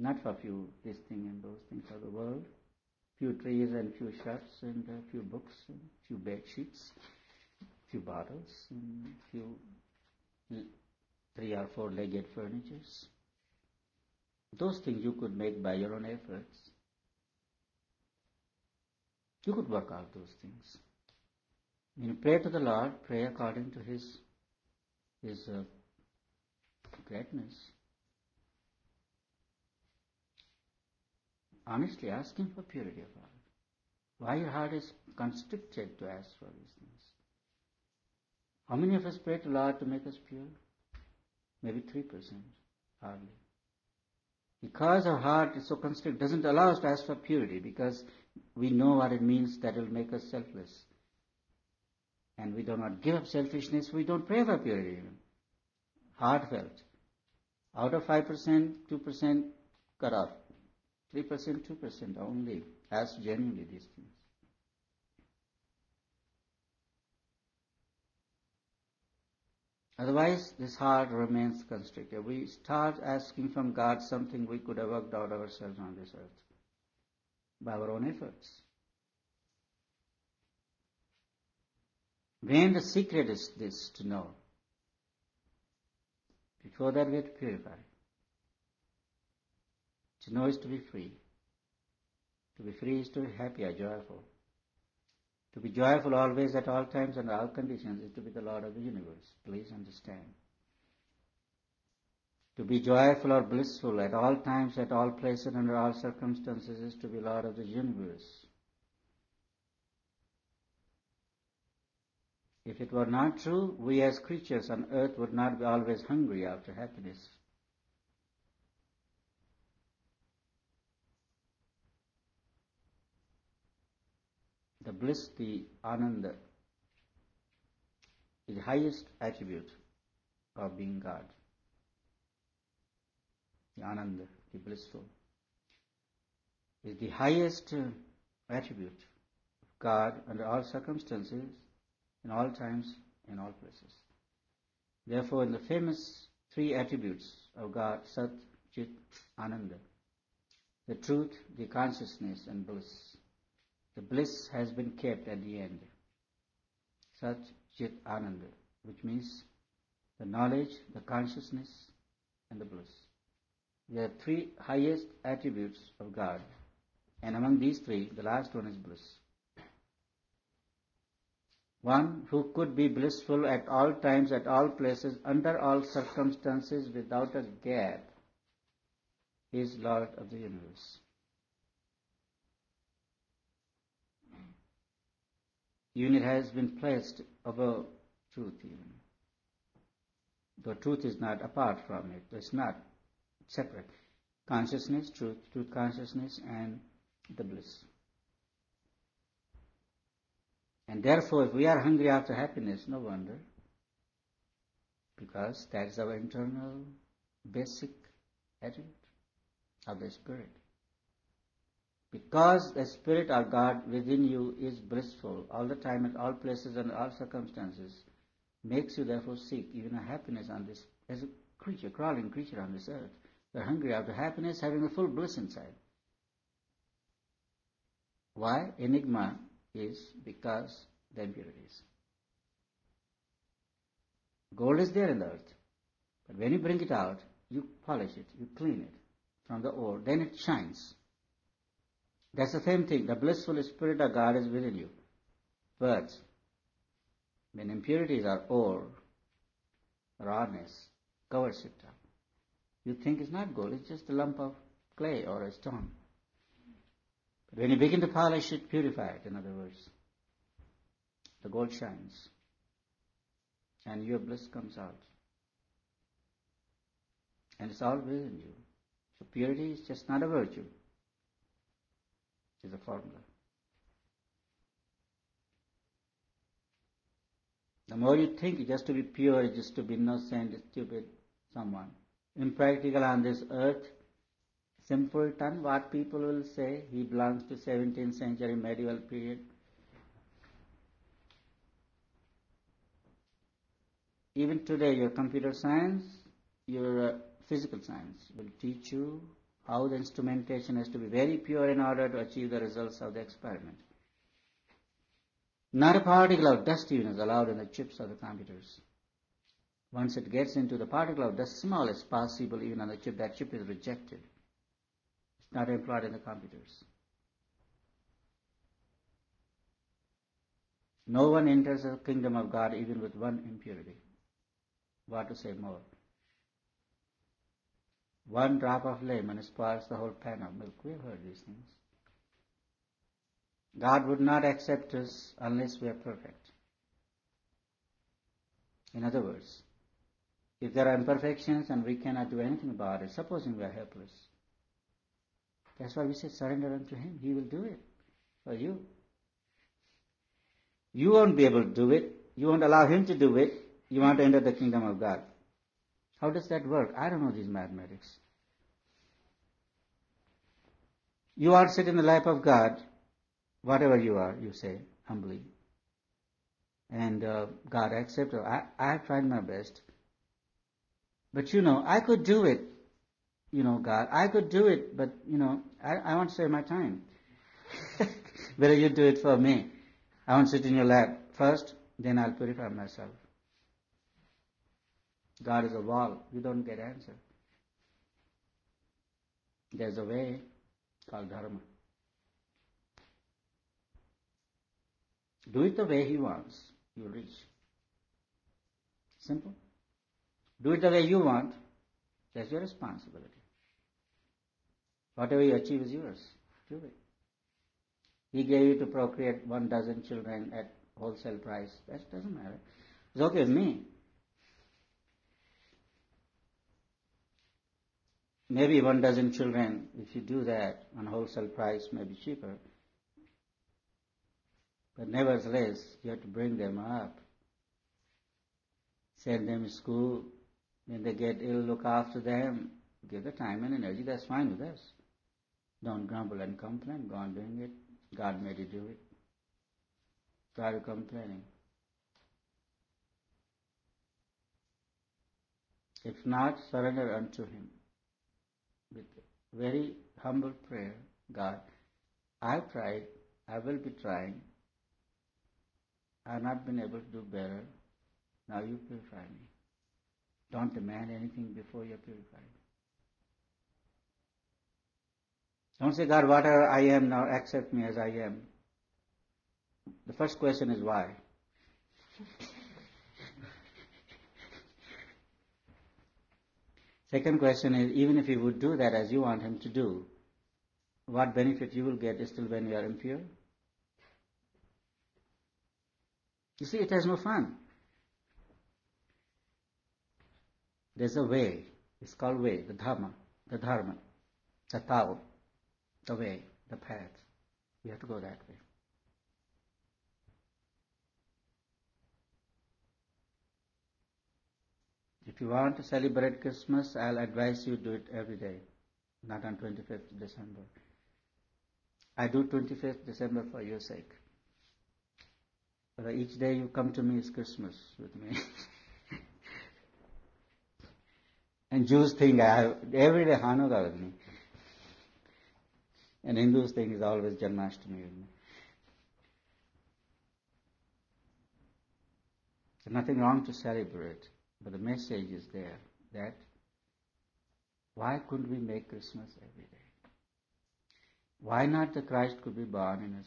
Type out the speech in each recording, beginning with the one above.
Not for few this thing and those things of the world. Few trees and few shirts and a few books and few bed sheets, few bottles and few 3 or 4 legged furnitures. Those things you could make by your own efforts. You could work out those things. When you pray to the Lord, pray according to His greatness. Honestly ask Him for purity of heart. Why your heart is constricted to ask for these things? How many of us pray to the Lord to make us pure? Maybe 3%, hardly. Because our heart is so constricted, doesn't allow us to ask for purity, because we know what it means that it will make us selfless. And we do not give up selfishness, we don't pray for purity even. Heartfelt. Out of 5%, 2% cut off. 3%, 2% only. Ask genuinely these things. Otherwise, this heart remains constricted. We start asking from God something we could have worked out ourselves on this earth by our own efforts. When the secret is this, to know. Before that, we have to purify. To know is to be free. To be free is to be happy or joyful. To be joyful always, at all times, under all conditions, is to be the Lord of the universe. Please understand. To be joyful or blissful at all times, at all places, under all circumstances, is to be Lord of the universe. If it were not true, we as creatures on earth would not be always hungry after happiness. The bliss, the ananda, is the highest attribute of being God. The ananda, the blissful, is the highest attribute of God under all circumstances, in all times, in all places. Therefore, in the famous 3 attributes of God, Sat, Chit, Ananda, the truth, the consciousness, and bliss, the bliss has been kept at the end. Sat, Chit, Ananda, which means the knowledge, the consciousness, and the bliss. There are 3 highest attributes of God, and among these 3, the last one is bliss. One who could be blissful at all times, at all places, under all circumstances, without a gap, is Lord of the universe. Even it has been placed above truth even. Though truth is not apart from it, it's not separate. Consciousness, truth, truth consciousness, and the bliss. And therefore, if we are hungry after happiness, no wonder, because that is our internal, basic attribute of the Spirit. Because the Spirit of God within you is blissful all the time, at all places and all circumstances, makes you therefore seek even a happiness on this, as a creature, crawling creature on this earth. You are hungry after happiness, having a full bliss inside. Why? Enigma is because the impurities. Gold is there in the earth, but when you bring it out, you polish it, you clean it from the ore, then it shines. That's the same thing. The blissful Spirit of God is within you. But when impurities are ore, rawness covers it up, you think it's not gold, it's just a lump of clay or a stone. But when you begin to polish it, purify it, in other words, the gold shines and your bliss comes out. And it's all within you. So purity is just not a virtue. It's a formula. The more you think just to be pure, just to be innocent, stupid, someone, impractical on this earth, simpleton, what people will say, he belongs to 17th century medieval period. Even today, your computer science, your physical science will teach you how the instrumentation has to be very pure in order to achieve the results of the experiment. Not a particle of dust even is allowed in the chips of the computers. Once it gets into the particle of dust, smallest possible even on the chip, that chip is rejected. It's not employed in the computers. No one enters the kingdom of God even with one impurity. What to say more? One drop of lemon spoils the whole pan of milk. We've heard these things. God would not accept us unless we are perfect. In other words, if there are imperfections and we cannot do anything about it, supposing we are helpless, that's why we say surrender unto Him. He will do it for you. You won't be able to do it. You won't allow Him to do it. You want to enter the kingdom of God. How does that work? I don't know these mathematics. You want to sit in the lap of God, whatever you are, you say, humbly. And God accepts it. I have tried my best. But I could do it. God, I could do it, but, I want to save my time. Better you do it for me. I want to sit in your lap first, then I'll purify myself. God is a wall. You don't get answer. There's a way called dharma. Do it the way He wants. You'll reach. Simple. Do it the way you want. That's your responsibility. Whatever you achieve is yours. Do it. He gave you to procreate 12 children at wholesale price. That doesn't matter. It's okay with me. Maybe 12 children, if you do that on wholesale price, may be cheaper. But nevertheless, you have to bring them up. Send them to school. When they get ill, look after them. Give the time and energy. That's fine with us. Don't grumble and complain. Go on doing it. God made you do it. Why are you complaining? If not, surrender unto Him. With very humble prayer, God, I've tried, I will be trying. I've not been able to do better. Now you purify me. Don't demand anything before you're purified. Don't say, God, whatever I am now, accept me as I am. The first question is why? Second question is, even if He would do that as you want Him to do, what benefit you will get is still when you are impure? You see, it has no fun. There's a way. It's called way, the dharma, the tao, the way, the path. We have to go that way. If you want to celebrate Christmas, I'll advise you do it every day, not on 25th December. I do 25th December for your sake. But each day you come to me is Christmas with me. And Jews think I have every day Hanukkah with me. And Hindus think it's always Janmashtami with me. There's nothing wrong to celebrate, but the message is there that why couldn't we make Christmas every day? Why not the Christ could be born in us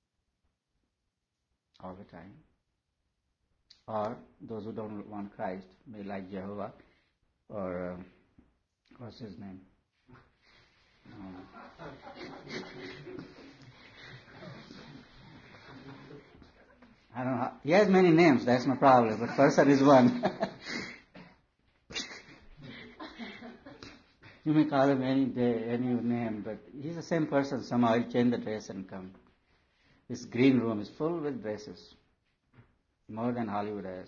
all the time? Or those who don't want Christ may like Jehovah or what's his name? I don't know. He has many names, that's my problem, but person is one. You may call him any day, any name, but he's the same person. Somehow he changed the dress and come. This green room is full with dresses, more than Hollywood has.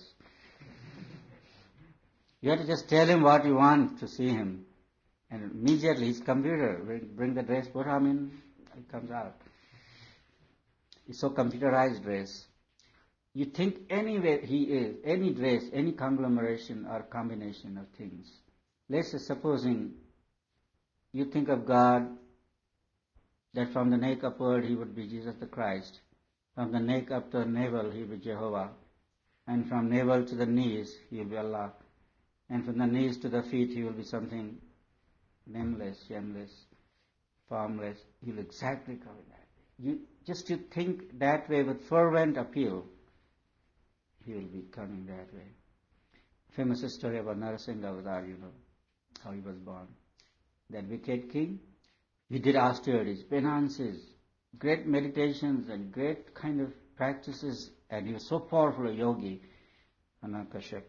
You have to just tell him what you want to see him, and immediately his computer will bring the dress, put him in, it comes out. It's so computerized dress. You think anywhere he is, any dress, any conglomeration or combination of things. Let's say supposing You think of God, that from the neck upward he would be Jesus the Christ. From the neck up to the navel he will be Jehovah. And from navel to the knees he will be Allah. And from the knees to the feet he will be something nameless, shameless, formless. He will exactly cover that. You think that way with fervent appeal, he will be coming that way. Famous story about Narasingha Avatar, you know, how he was born. That wicked king, he did austerities, penances, great meditations and great kind of practices, and he was so powerful a yogi, Hiranyakashipu,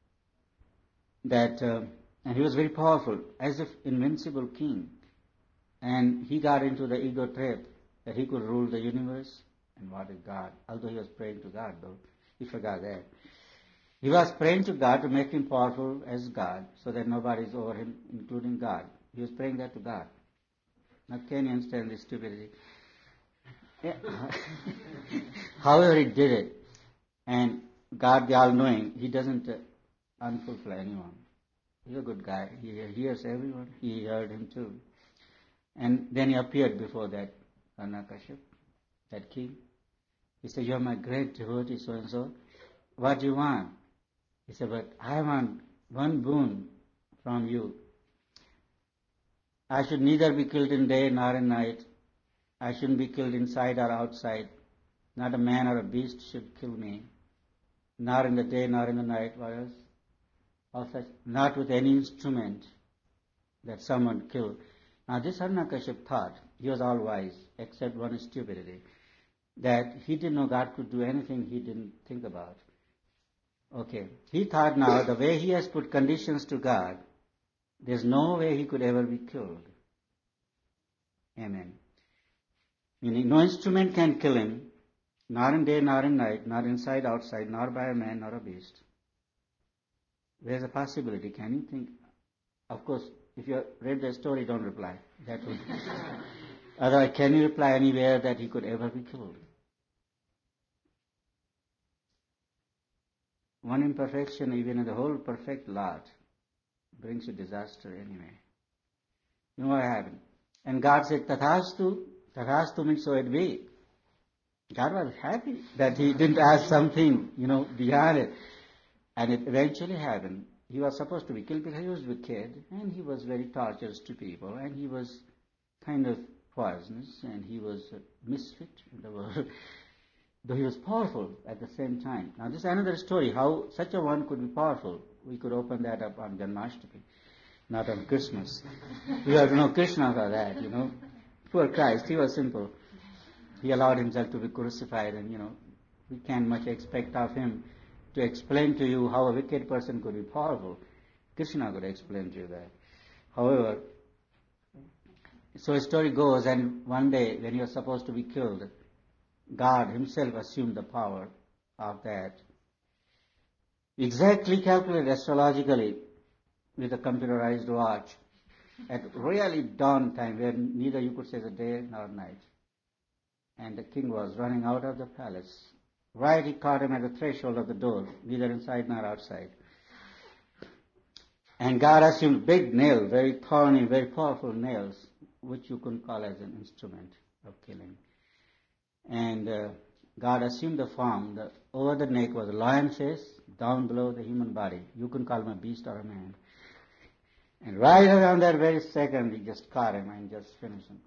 that and he was very powerful, as if invincible king. And he got into the ego trap that he could rule the universe. And what is God? Although he was praying to God, though, he forgot that. He was praying to God to make him powerful as God, so that nobody is over him, including God. He was praying that to God. Now can you understand this stupidity? Yeah. However, he did it. And God, the all-knowing, he doesn't unfulfill anyone. He's a good guy. He hears everyone. He heard him too. And then he appeared before that Hiranyakashipu, that king. He said, "You are my great devotee, so-and-so. What do you want?" He said, "But I want one boon from you. I should neither be killed in day nor in night. I shouldn't be killed inside or outside. Not a man or a beast should kill me. Nor in the day nor in the night." What else? All such, not with any instrument that someone killed. Now this Hiranyakashipu thought, he was all wise, except one stupidity, that he didn't know God could do anything he didn't think about. Okay, he thought now the way he has put conditions to God, there's no way he could ever be killed. Amen. Meaning no instrument can kill him, nor in day nor in night, nor inside, outside, nor by a man nor a beast. There's a possibility. Can you think? Of course, if you read the story, don't reply. That would. Otherwise, can you reply anywhere that he could ever be killed? One imperfection, even in the whole perfect lot, brings you disaster anyway. You know what happened? And God said, "Tathastu," "Tathastu" means so it be. God was happy that he didn't ask something, beyond it. And it eventually happened. He was supposed to be killed because he was wicked, and he was very torturous to people, and he was kind of poisonous, and he was a misfit in the world, though he was powerful at the same time. Now this is another story, how such a one could be powerful. We could open that up on Janmashtami, not on Christmas. We have to know Krishna for that, Poor Christ, he was simple. He allowed himself to be crucified, and, we can't much expect of him to explain to you how a wicked person could be powerful. Krishna could explain to you that. However, so a story goes, and one day when he was supposed to be killed, God himself assumed the power of that. Exactly calculated astrologically with a computerized watch at really dawn time where neither you could say the day nor night. And the king was running out of the palace. Right, he caught him at the threshold of the door, neither inside nor outside. And God assumed big nail, very thorny, very powerful nails, which you couldn't call as an instrument of killing. And God assumed the form. Over the neck was a lion face, down below the human body. You couldn't call him a beast or a man. And right around that very second, he just caught him and just finished him.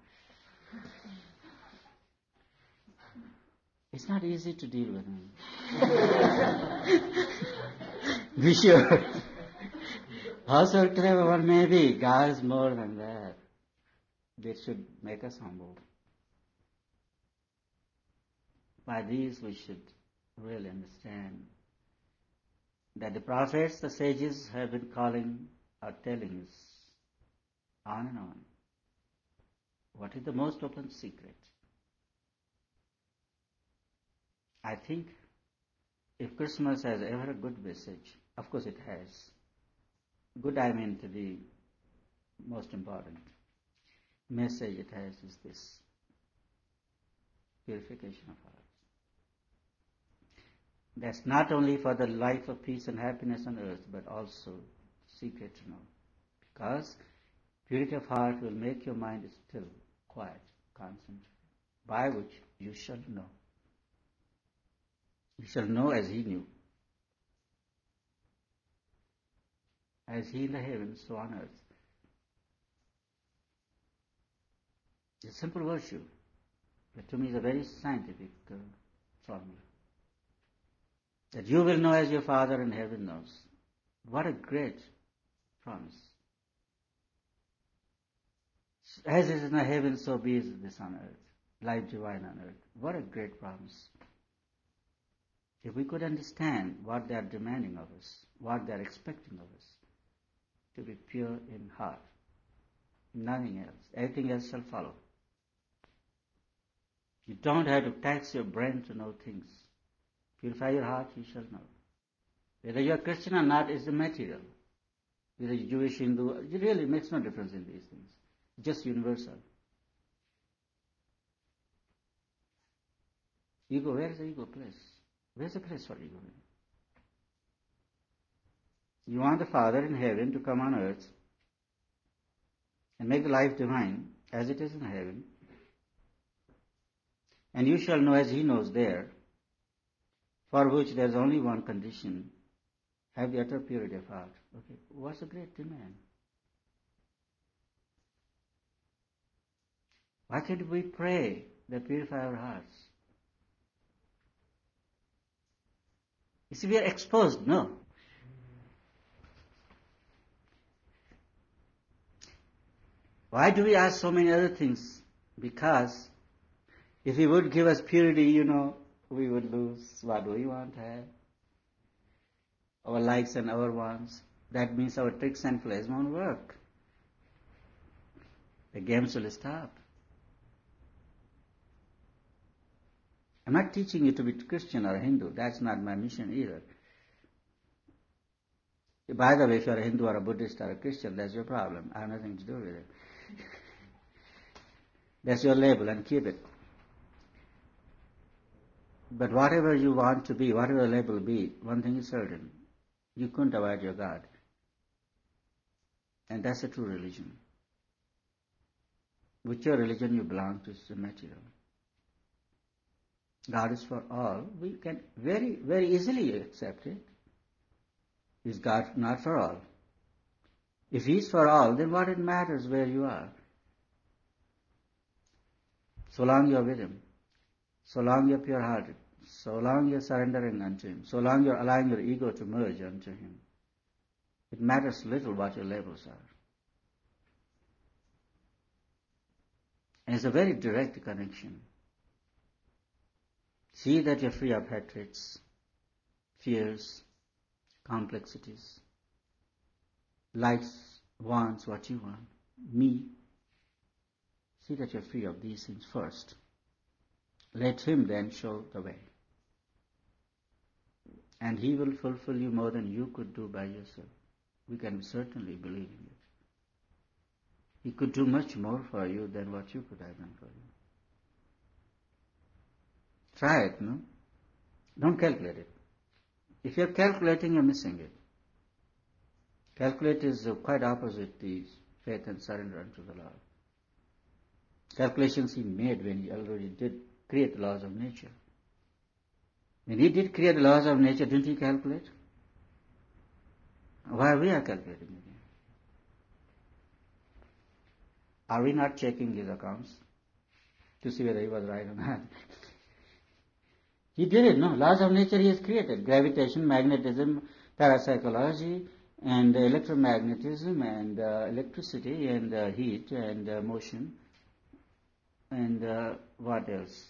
It's not easy to deal with him. Be sure. However clever one may be, God is more than that. This should make us humble. By these we should really understand that the prophets, the sages have been calling or telling us on and on. What is the most open secret? I think if Christmas has ever a good message, of course it has. Good, I mean, to the most important message it has is this: purification of hearts. That's not only for the life of peace and happiness on earth, but also secret to know. Because Purity of heart will make your mind still, quiet, concentrated, by which you shall know. You shall know as he knew. As he in the heavens, so on earth. It's a simple virtue, but to me is a very scientific formula. That you will know as your Father in heaven knows. What a great promise. As is in the heavens, so be is this on earth. Life divine on earth. What a great promise. If we could understand what they are demanding of us, what they are expecting of us, to be pure in heart, nothing else. Everything else shall follow. You don't have to tax your brain to know things. Purify your heart, you shall know. Whether you are Christian or not is immaterial. Whether you're Jewish, Hindu, it really makes no difference in these things. It's just universal. Ego, where is the ego place? Where's the place for ego? You want the Father in heaven to come on earth and make the life divine as it is in heaven. And you shall know as he knows there, for which there is only one condition, have the utter purity of heart. Okay, what's the great demand? Why can't we pray that purify our hearts? You see, we are exposed, no? Why do we ask so many other things? Because if he would give us purity, we would lose what we want to have. Our likes and our wants. That means our tricks and plays won't work. The games will stop. I'm not teaching you to be Christian or Hindu. That's not my mission either. By the way, if you're a Hindu or a Buddhist or a Christian, that's your problem. I have nothing to do with it. That's your label, and keep it. But whatever you want to be, whatever label be, one thing is certain. You couldn't avoid your God. And that's a true religion. Whichever religion you belong to is immaterial. God is for all. We can very, very easily accept it. Is God not for all? If He is for all, then what it matters where you are? So long you are with Him, so long you are pure-hearted, so long you are surrendering unto Him, so long you are allowing your ego to merge unto Him, it matters little what your labels are. And it's a very direct connection. See that you're free of hatreds, fears, complexities, likes, wants, what you want, me. See that you're free of these things first. Let Him then show the way. And He will fulfill you more than you could do by yourself. We can certainly believe in it. He could do much more for you than what you could have done for you. Try it, no? Don't calculate it. If you're calculating, you're missing it. Calculate is quite opposite the faith and surrender unto the Lord. Calculations He made when He already did create the laws of nature. When He did create the laws of nature, didn't He calculate? Why we are calculating again? Are we not checking His accounts to see whether He was right or not? He did it, no? Laws of nature He has created. Gravitation, magnetism, parapsychology, and electromagnetism, and electricity, and heat, and motion, and what else?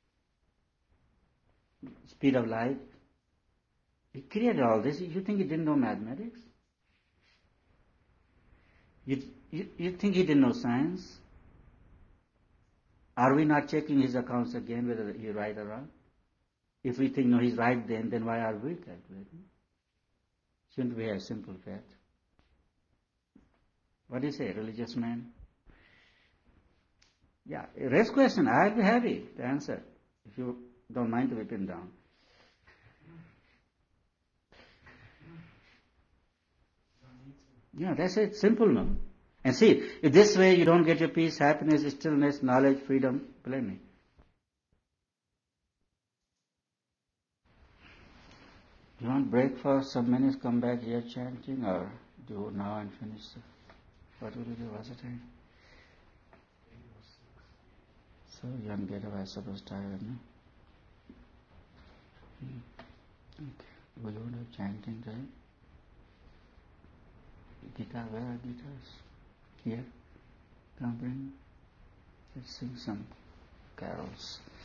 Speed of light. He created all this. You think He didn't know mathematics? You think He didn't know science? Are we not checking His accounts again whether He's right or wrong? If we think, no, He's right then why are we calculating? Shouldn't we have simple faith? What do you say, religious man? Yeah, raise question. I'll be happy to answer if you don't mind to be pinned down. Yeah, that's it. Simple, no? And see, if this way you don't get your peace, happiness, stillness, knowledge, freedom, blame me. You want break for some minutes, come back here chanting, or do now and finish? What will you do? What's the time? So you want to get away, I suppose, tired, no? Okay. Will you do chanting time? Guitar, where are guitars? Here? Come bring. Let's sing some carols.